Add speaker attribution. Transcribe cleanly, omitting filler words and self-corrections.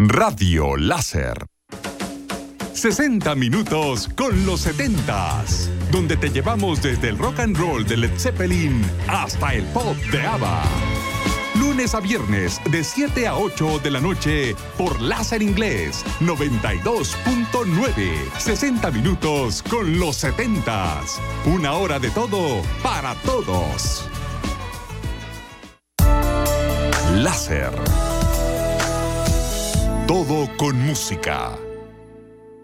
Speaker 1: Radio Láser. 60 minutos con los 70s, donde te llevamos desde el rock and roll de Led Zeppelin hasta el pop de ABBA. Lunes a viernes de 7 a 8 de la noche por Láser Inglés 92.9. 60 minutos con los 70s. Una hora de todo para todos. Láser. Todo con música.